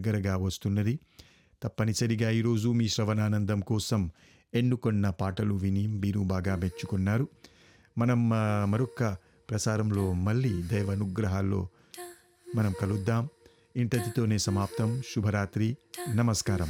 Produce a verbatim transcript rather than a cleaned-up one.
దగ్గరగా వస్తున్నది. తప్పనిసరిగా ఈరోజు మీ శ్రవణానందం కోసం ఎన్నుకొన్న పాటలు విని మీరు బాగా మెచ్చుకున్నారు. మనం ఆ, మరొక ప్రసారంలో మళ్ళీ దైవ అనుగ్రహాల్లో మనం కలుద్దాం. ఇంతటితోనే సమాప్తం. శుభరాత్రి. నమస్కారం.